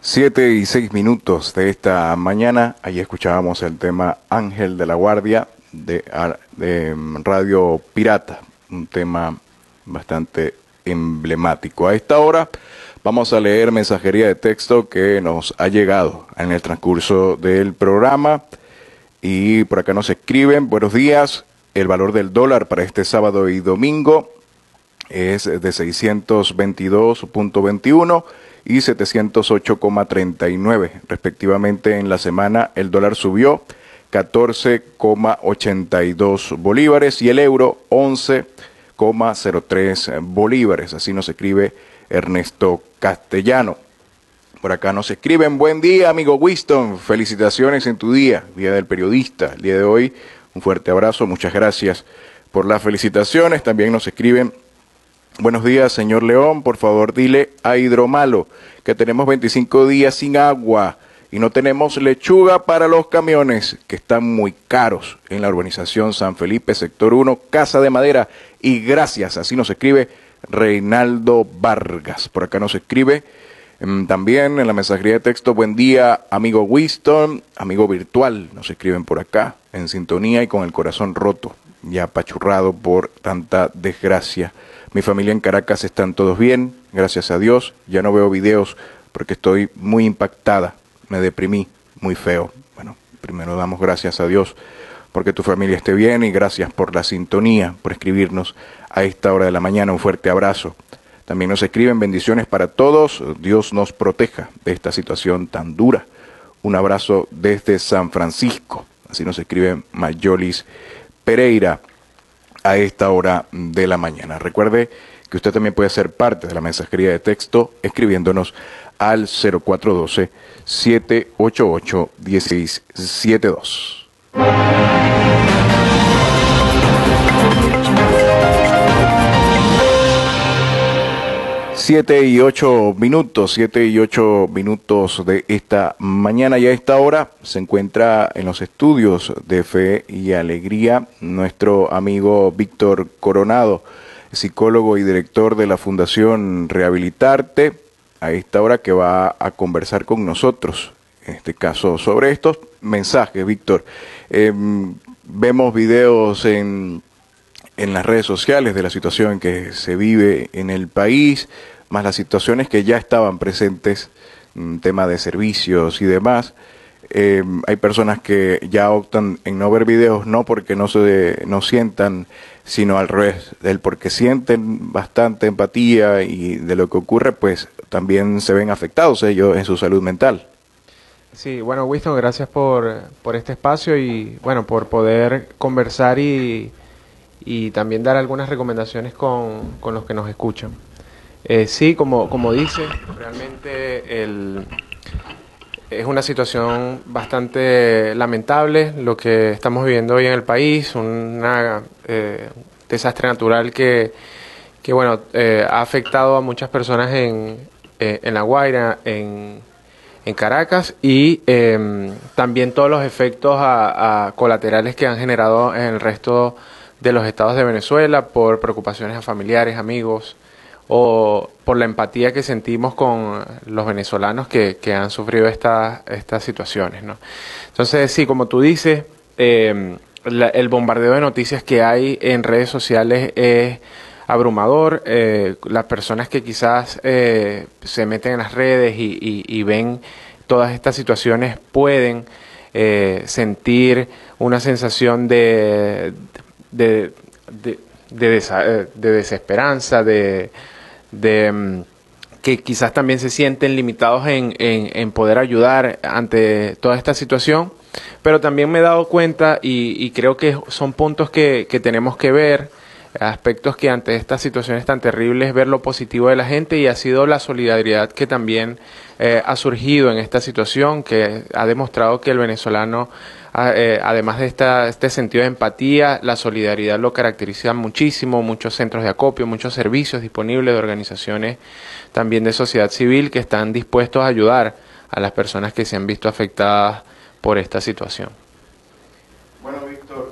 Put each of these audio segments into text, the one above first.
7:06 de esta mañana. Ahí escuchábamos el tema Ángel de la Guardia de Radio Pirata, un tema bastante emblemático. A esta hora vamos a leer mensajería de texto que nos ha llegado en el transcurso del programa. Y por acá nos escriben: buenos días, el valor del dólar para este sábado y domingo es de 622.21 y 708,39 respectivamente. En la semana el dólar subió 14,82 bolívares y el euro 11,03 bolívares. Así nos escribe Ernesto Castellano. Por acá nos escriben: buen día, amigo Winston, felicitaciones en tu día del periodista, el día de hoy. Un fuerte abrazo, muchas gracias por las felicitaciones. También nos escriben: buenos días, señor León, por favor dile a Hidromalo que tenemos 25 días sin agua y no tenemos lechuga para los camiones, que están muy caros en la urbanización San Felipe, sector 1, Casa de Madera. Y gracias, así nos escribe Reinaldo Vargas. Por acá nos escribe también en la mensajería de texto: buen día, amigo Winston, amigo virtual. Nos escriben por acá, en sintonía y con el corazón roto, ya apachurrado por tanta desgracia. Mi familia en Caracas están todos bien, gracias a Dios. Ya no veo videos porque estoy muy impactada, me deprimí muy feo. Bueno, primero damos gracias a Dios porque tu familia esté bien y gracias por la sintonía, por escribirnos a esta hora de la mañana. Un fuerte abrazo. También nos escriben: bendiciones para todos, Dios nos proteja de esta situación tan dura. Un abrazo desde San Francisco. Así nos escribe Mayolis Pereira a esta hora de la mañana. Recuerde que usted también puede ser parte de la mensajería de texto escribiéndonos al 0412-788-1672. 7:08 de esta mañana, y a esta hora se encuentra en los estudios de Fe y Alegría nuestro amigo Víctor Coronado, psicólogo y director de la Fundación Rehabilitarte, a esta hora que va a conversar con nosotros, en este caso sobre estos mensajes. Víctor, vemos videos en las redes sociales de la situación que se vive en el país, más las situaciones que ya estaban presentes, tema de servicios y demás. Hay personas que ya optan en no ver videos, no porque no sientan, sino al revés, porque sienten bastante empatía y de lo que ocurre, pues también se ven afectados ellos en su salud mental. Sí, bueno, Winston, gracias por este espacio y bueno, por poder conversar y también dar algunas recomendaciones con los que nos escuchan. Sí, como dice, realmente es una situación bastante lamentable lo que estamos viviendo hoy en el país, un desastre natural que bueno, ha afectado a muchas personas en La Guaira, en Caracas, y también todos los efectos colaterales que han generado en el resto de los estados de Venezuela por preocupaciones a familiares, amigos, o por la empatía que sentimos con los venezolanos que han sufrido estas situaciones, ¿no? Entonces, sí, como tú dices, el bombardeo de noticias que hay en redes sociales es abrumador. Las personas que quizás se meten en las redes y ven todas estas situaciones pueden sentir una sensación de desesperanza, que quizás también se sienten limitados en poder ayudar ante toda esta situación, pero también me he dado cuenta y creo que son puntos que tenemos que ver, aspectos que ante estas situaciones tan terribles, ver lo positivo de la gente, y ha sido la solidaridad que también ha surgido en esta situación, que ha demostrado que el venezolano, además de este sentido de empatía, la solidaridad lo caracteriza muchísimo. Muchos centros de acopio, muchos servicios disponibles de organizaciones también de sociedad civil que están dispuestos a ayudar a las personas que se han visto afectadas por esta situación. Bueno, Víctor,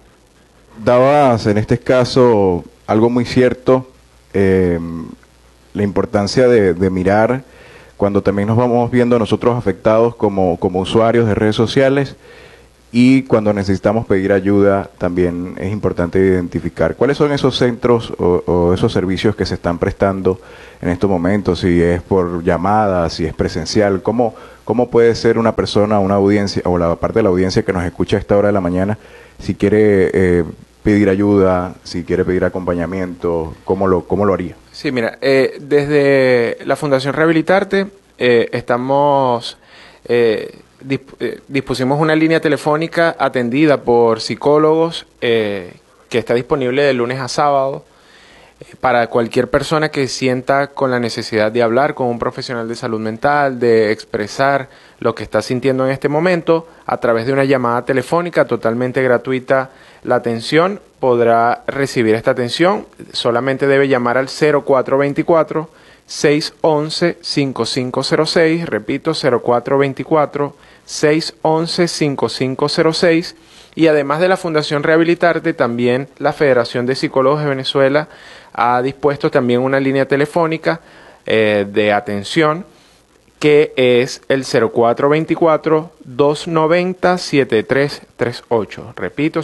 dabas en este caso algo muy cierto. la importancia de mirar cuando también nos vamos viendo nosotros afectados como usuarios de redes sociales, y cuando necesitamos pedir ayuda también es importante identificar cuáles son esos centros o esos servicios que se están prestando en estos momentos, si es por llamada, si es presencial, cómo puede ser una persona, una audiencia o la parte de la audiencia que nos escucha a esta hora de la mañana, si quiere pedir ayuda, si quiere pedir acompañamiento, cómo lo haría. Sí, mira, desde la Fundación Rehabilitarte estamos... dispusimos una línea telefónica atendida por psicólogos que está disponible de lunes a sábado para cualquier persona que sienta con la necesidad de hablar con un profesional de salud mental, de expresar lo que está sintiendo en este momento a través de una llamada telefónica totalmente gratuita. La atención podrá recibir esta atención, solamente debe llamar al 0424 611-5506, repito, 0424-611-5506, y además de la Fundación Rehabilitarte, también la Federación de Psicólogos de Venezuela ha dispuesto también una línea telefónica de atención que es el 0424-290-7338, repito,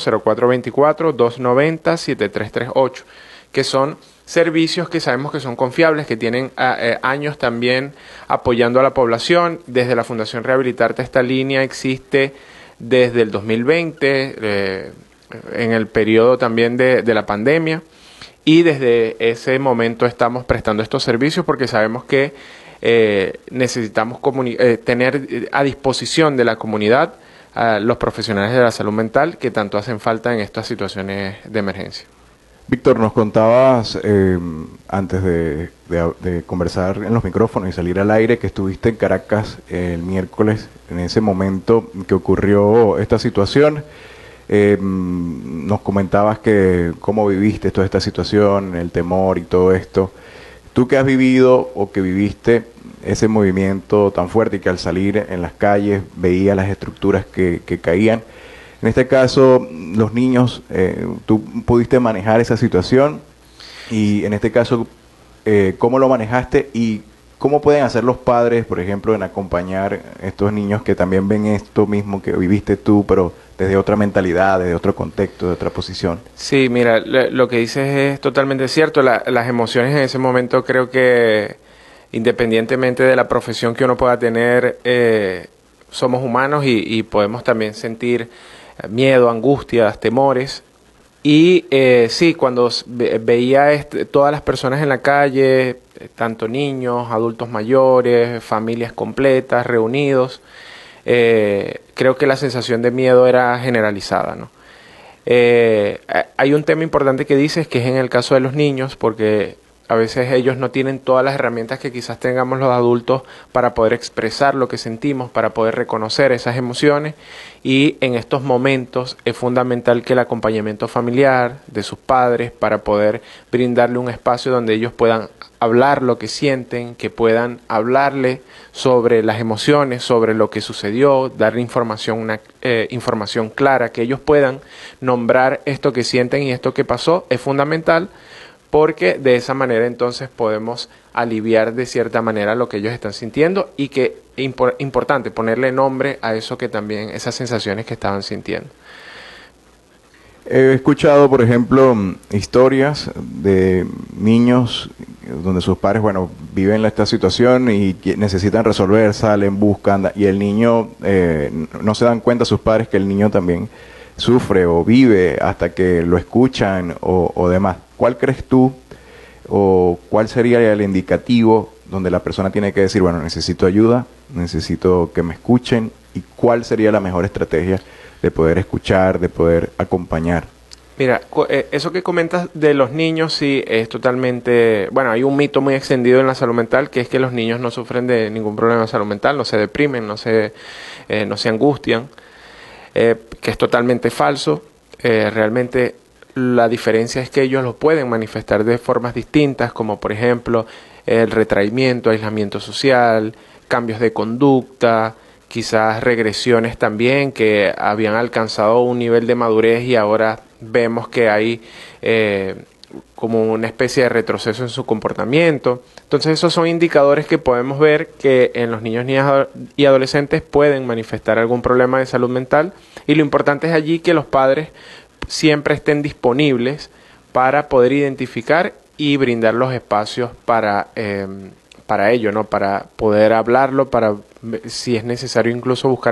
0424-290-7338, que son servicios que sabemos que son confiables, que tienen años también apoyando a la población. Desde la Fundación Rehabilitarte esta línea existe desde el 2020, en el periodo también de la pandemia, y desde ese momento estamos prestando estos servicios porque sabemos que necesitamos tener a disposición de la comunidad a los profesionales de la salud mental que tanto hacen falta en estas situaciones de emergencia. Víctor, nos contabas antes de conversar en los micrófonos y salir al aire que estuviste en Caracas el miércoles, en ese momento que ocurrió esta situación. Nos comentabas que cómo viviste toda esta situación, el temor y todo esto. Tú que has vivido o que viviste ese movimiento tan fuerte y que al salir en las calles veías las estructuras que caían, en este caso, los niños, tú pudiste manejar esa situación y en este caso, ¿cómo lo manejaste y cómo pueden hacer los padres, por ejemplo, en acompañar a estos niños que también ven esto mismo que viviste tú, pero desde otra mentalidad, desde otro contexto, de otra posición? Sí, mira, lo que dices es totalmente cierto. Las emociones en ese momento creo que independientemente de la profesión que uno pueda tener, somos humanos y podemos también sentir miedo, angustias, temores. Y sí, cuando veía todas las personas en la calle, tanto niños, adultos mayores, familias completas, reunidos, creo que la sensación de miedo era generalizada, ¿no? Hay un tema importante que dices, que es en el caso de los niños, porque a veces ellos no tienen todas las herramientas que quizás tengamos los adultos para poder expresar lo que sentimos, para poder reconocer esas emociones, y en estos momentos es fundamental que el acompañamiento familiar de sus padres, para poder brindarle un espacio donde ellos puedan hablar lo que sienten, que puedan hablarle sobre las emociones, sobre lo que sucedió, darle información, información clara, que ellos puedan nombrar esto que sienten y esto que pasó, es fundamental, porque de esa manera entonces podemos aliviar de cierta manera lo que ellos están sintiendo, y que es importante ponerle nombre a eso que también, esas sensaciones que estaban sintiendo. He escuchado, por ejemplo, historias de niños donde sus padres, viven esta situación y necesitan resolver, salen, buscan, y el niño, no se dan cuenta sus padres que el niño también sufre o vive hasta que lo escuchan o demás. ¿Cuál crees tú o cuál sería el indicativo donde la persona tiene que decir, necesito ayuda, necesito que me escuchen, y cuál sería la mejor estrategia de poder escuchar, de poder acompañar? Mira, eso que comentas de los niños, sí, es totalmente... hay un mito muy extendido en la salud mental, que es que los niños no sufren de ningún problema de salud mental, no se deprimen, no se angustian, que es totalmente falso. Realmente la diferencia es que ellos lo pueden manifestar de formas distintas, como por ejemplo el retraimiento, aislamiento social, cambios de conducta, quizás regresiones también que habían alcanzado un nivel de madurez y ahora vemos que hay como una especie de retroceso en su comportamiento. Entonces esos son indicadores que podemos ver que en los niños, niñas y adolescentes pueden manifestar algún problema de salud mental, y lo importante es allí que los padres siempre estén disponibles para poder identificar y brindar los espacios para ello, ¿no? Para poder hablarlo, para si es necesario incluso buscar